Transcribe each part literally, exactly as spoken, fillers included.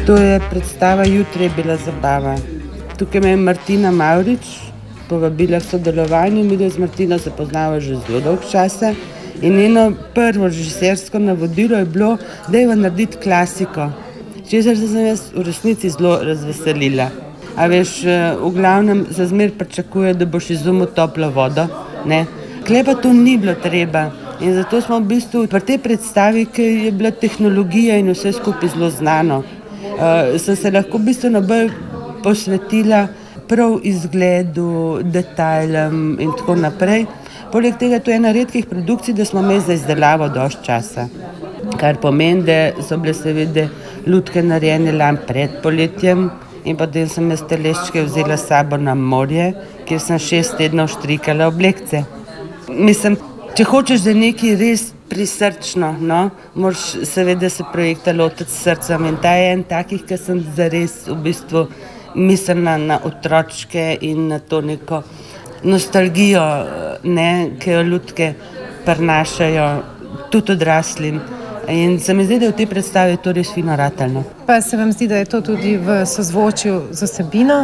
To je predstava Jutri je bila zabava. Tukaj me je Martina Mavrič povabila k sodelovanju. Mi z Martino se poznava že zelo dolgo časa in njeno prvo režisersko navodilo je bilo, dajva narediti klasiko. Česar se sem jaz v resnici zelo razveselila. A veš, v glavnem za zmer pričakuje, da boš izumil toplo vodo, ne? Klej pa to ni bilo treba. In zato smo v bistvu pri tej predstavi, ki je bila tehnologija in vse skupaj zelo znano, uh, sem se lahko bistveno bolj posvetila prav izgledu, detajlom in tako naprej. Poleg tega to je ena redkih produkcij, da smo imeli za izdelavo dosti časa. Kar pomeni, da so bile seveda lutke narejene lani pred poletjem in potem sem jaz teleščke vzela s sabo na morje, kjer sem šest tednov štrikala oblekce. Mislim, če hočeš, da nekaj res prisrčno, no, moraš seveda se projekta lotiti s srcem in ta je en takih, ki sem zares v bistvu mislila na otročke in na to neko nostalgijo, ne, ki jo lutke prinašajo tudi odraslim. In se mi zdi, da je v tej predstavi to res fino ratelno. Pa se vam zdi, da je to tudi v sozvočju z vsebino?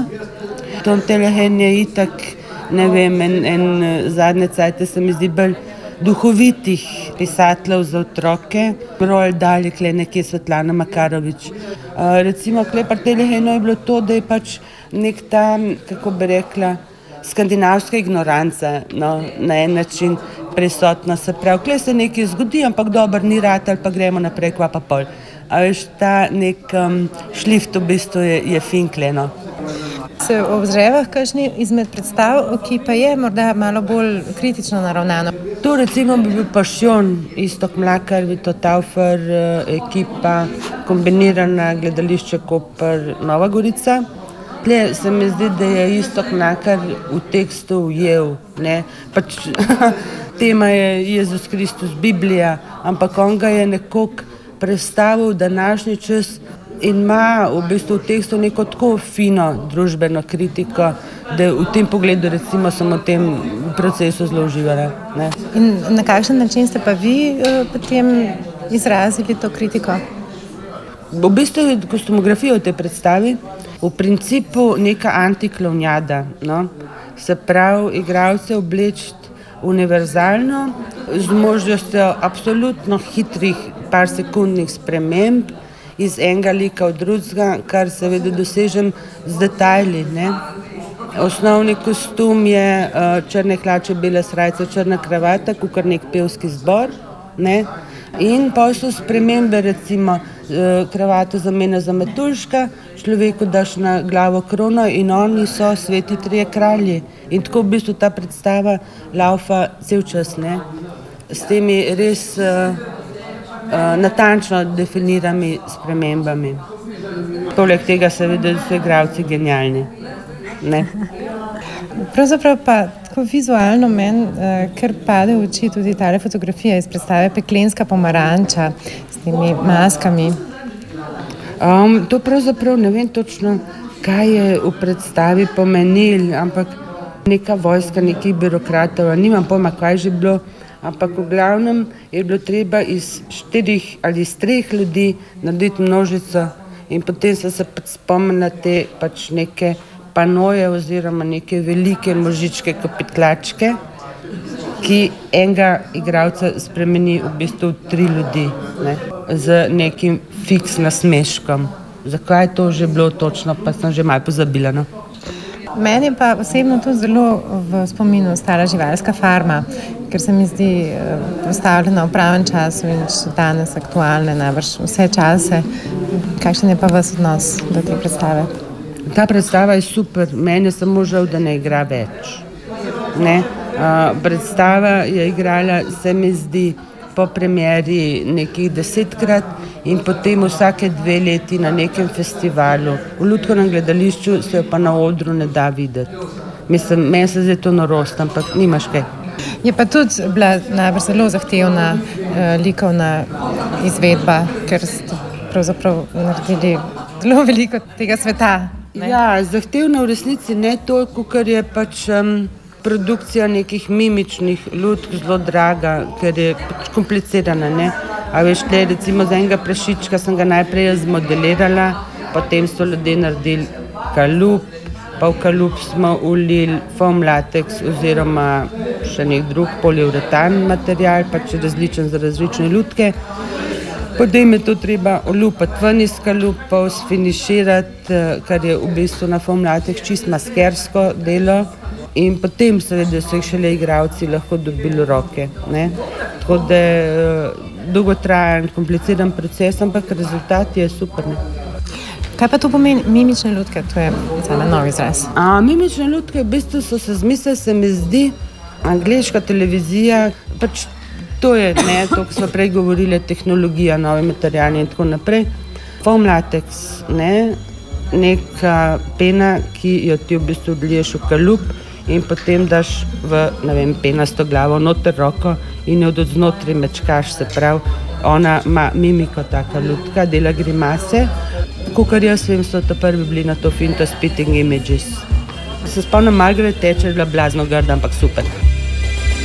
Tom Telehen je itak, ne vem, en, en zadnje cajte se mi zdi bolj duhovitih pisateljev za otroke. Roald Dahl, kle nekje Svetlana Makarovič. Uh, recimo, kle pri Telehenu je bilo to, da je pač nek ta, kako bi rekla, skandinavska ignoranca, no, na en način prisotna. Se pravi, kle se nekaj zgodi, ampak dobro, ni rad ali pa gremo naprej, kva pa pol. A veš, ta nek um, šlift v bistvu je, je fin kleno. Se obzreva kakšni izmed predstav, ki pa je morda malo bolj kritično naravnano? To recimo bi bil Pašjon, Iztok Mlakar, Vito Taufer, ekipa, kombinirana gledališče Koper, Nova Gorica. Tle se mi zdi, da je Iztok Mlakar v tekstu ujel, ne, pač tema je Jezus Kristus, Biblija, ampak on ga je nekoliko predstavil v današnji čas in ima v bistvu v tekstu neko tako fino družbeno kritiko, da v tem pogledu recimo sem v tem procesu zelo uživala, ne. In na kakšen način ste pa vi uh, potem izrazili to kritiko? V bistvu je kostumografija v tej predstavi v principu neka antiklovnjada, no. Se pravi, igralce obleči univerzalno, z možnostjo absolutno hitrih par sekundnih sprememb iz enega lika v drugega, kar seveda dosežem z detajli, ne. Osnovni kostum je uh, črne hlače, bele srajce, črna kravata, kakor nek pevski zbor, ne. In pa so spremembe, recimo uh, kravato zamenja za metuljška, človeku daš na glavo krono in oni so sveti trije kralji. In tako v bistvu ta predstava laufa cel čas, ne. S temi res uh, uh, natančno definirami spremembami. Poleg tega seveda so igralci genialni, ne. Pravzaprav pa tako vizualno meni, uh, ker pade v oči tudi tale fotografija iz predstave Peklenska pomaranča s temi maskami. Um, to pravzaprav ne vem točno, kaj je v predstavi pomenil, ampak neka vojska, nekih birokratov, nimam pojma, kaj že bilo, ampak v glavnem je bilo treba iz štirih ali iz treh ljudi narediti množico in potem so se spomnila te pač neke panoje oziroma neke velike možičke kopitlačke, ki enega igralca spremeni v bistvu v tri ljudi, ne, z nekim fiks nasmeškom. Zakaj je to že bilo točno, pa sem že malo pozabila, no. Meni je pa osebno tudi zelo v spominu ostala Živalska farma, ker se mi zdi postavljena v pravem času in še danes aktualne, najbrž vse čase. Kakšen je pa vas odnos do te predstave? Ta predstava je super, meni je samo žal, da ne igra več, ne. Uh, predstava je igrala, se mi zdi, po premieri nekih desetkrat in potem vsake dve leti na nekem festivalu. V Lutkovnem gledališču se jo pa na odru ne da videti. Mislim, meni se zdaj to norost, ampak nimaš kaj. Je pa tudi bila najbolj zelo zahtevna eh, likovna izvedba, ker ste pravzaprav naredili zelo veliko tega sveta, ne? Ja, zahtevna v resnici ne toliko, ker je pač um, produkcija nekih mimičnih lutk zelo draga, ker je pač komplicirana, ne. A veš, te recimo za enega prašička sem ga najprej zmodelirala, potem so ljudje naredili kalup, pa v kalup smo ulili foam lateks oziroma še nek drug poliuretan material, pač različen za različne lutke. Potem je to treba olupati ven iz kalupov, sfiniširati, kar je v bistvu na foam lateks čist maskersko delo. In potem seveda so jih šele igralci lahko dobili v roke. Ne? Tako da je dolgotrajen, kompliciran proces, ampak rezultat je super. Ne? Kaj pa to pomeni mimične lutke? To je zame nov izraz. A, mimične lutke v bistvu so se zmislili, se mi zdi, angleška televizija, pač to je, ne, to, ko smo prej govorili, tehnologija, novi materiali in tako naprej. Foam lateks, ne, neka pena, ki jo ti v bistvu odliješ v kalup in potem daš v, ne vem, penasto glavo noter roko in jo od znotraj mečkaš, se pravi, ona ima mimiko, taka lutka, dela grimase. Kakor jaz vem, so to prvi bili na to finto Spitting Images. Se spomnim, Margaret Thatcher je bila blazno grda, ampak super.